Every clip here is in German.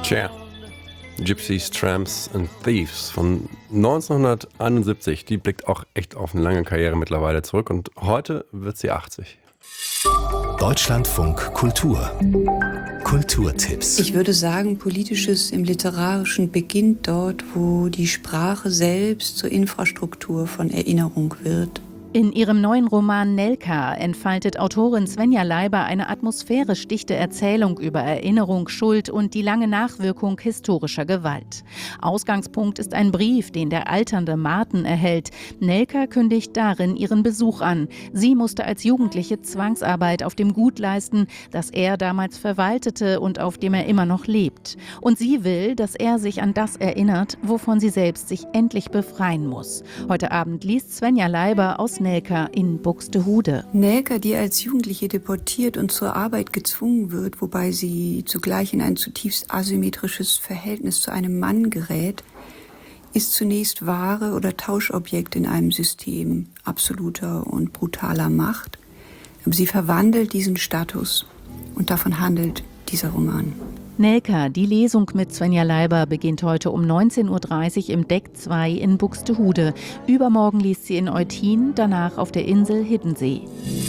Tja, Gypsies, Tramps and Thieves von 1971. Die blickt auch echt auf eine lange Karriere mittlerweile zurück und heute wird sie 80. Deutschlandfunk Kultur. Kulturtipps. Ich würde sagen, Politisches im Literarischen beginnt dort, wo die Sprache selbst zur Infrastruktur von Erinnerung wird. In ihrem neuen Roman Nelka entfaltet Autorin Svenja Leiber eine atmosphärisch dichte Erzählung über Erinnerung, Schuld und die lange Nachwirkung historischer Gewalt. Ausgangspunkt ist ein Brief, den der alternde Marten erhält. Nelka kündigt darin ihren Besuch an. Sie musste als Jugendliche Zwangsarbeit auf dem Gut leisten, das er damals verwaltete und auf dem er immer noch lebt. Und sie will, dass er sich an das erinnert, wovon sie selbst sich endlich befreien muss. Heute Abend liest Svenja Leiber aus Nelka in Buxtehude. Nelka, die als Jugendliche deportiert und zur Arbeit gezwungen wird, wobei sie zugleich in ein zutiefst asymmetrisches Verhältnis zu einem Mann gerät, ist zunächst Ware oder Tauschobjekt in einem System absoluter und brutaler Macht. Aber sie verwandelt diesen Status und davon handelt dieser Roman. Nelka, die Lesung mit Svenja Leiber, beginnt heute um 19.30 Uhr im Deck 2 in Buxtehude. Übermorgen liest sie in Eutin, danach auf der Insel Hiddensee.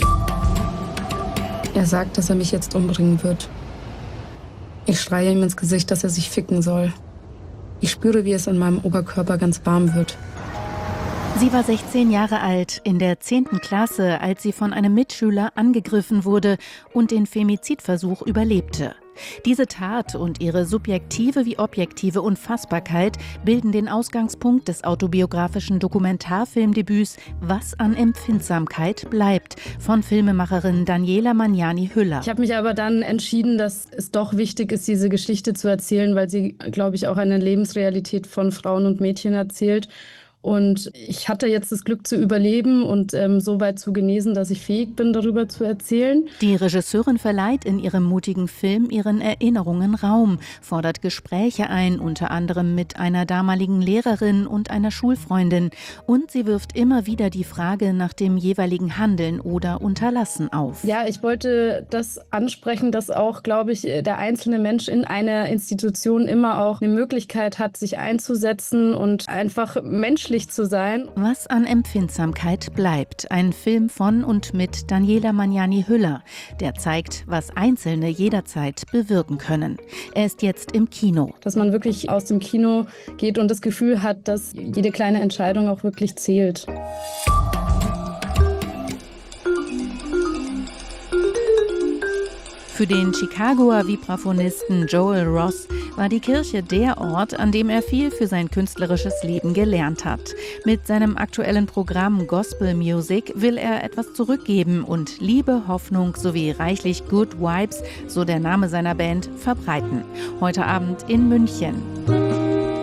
Er sagt, dass er mich jetzt umbringen wird. Ich schreie ihm ins Gesicht, dass er sich ficken soll. Ich spüre, wie es an meinem Oberkörper ganz warm wird. Sie war 16 Jahre alt, in der 10. Klasse, als sie von einem Mitschüler angegriffen wurde und den Femizidversuch überlebte. Diese Tat und ihre subjektive wie objektive Unfassbarkeit bilden den Ausgangspunkt des autobiografischen Dokumentarfilmdebüts Was an Empfindsamkeit bleibt von Filmemacherin Daniela Magnani-Hüller. Ich habe mich aber dann entschieden, dass es doch wichtig ist, diese Geschichte zu erzählen, weil sie, glaube ich, auch eine Lebensrealität von Frauen und Mädchen erzählt. Und ich hatte jetzt das Glück zu überleben und so weit zu genesen, dass ich fähig bin, darüber zu erzählen. Die Regisseurin verleiht in ihrem mutigen Film ihren Erinnerungen Raum, fordert Gespräche ein, unter anderem mit einer damaligen Lehrerin und einer Schulfreundin. Und sie wirft immer wieder die Frage nach dem jeweiligen Handeln oder Unterlassen auf. Ja, ich wollte das ansprechen, dass auch, glaube ich, der einzelne Mensch in einer Institution immer auch eine Möglichkeit hat, sich einzusetzen und einfach menschlich zu sein. Was an Empfindsamkeit bleibt. Ein Film von und mit Daniela Magnani-Hüller, der zeigt, was Einzelne jederzeit bewirken können. Er ist jetzt im Kino. Dass man wirklich aus dem Kino geht und das Gefühl hat, dass jede kleine Entscheidung auch wirklich zählt. Für den Chicagoer Vibraphonisten Joel Ross war die Kirche der Ort, an dem er viel für sein künstlerisches Leben gelernt hat. Mit seinem aktuellen Programm Gospel Music will er etwas zurückgeben und Liebe, Hoffnung sowie reichlich Good Vibes, so der Name seiner Band, verbreiten. Heute Abend in München.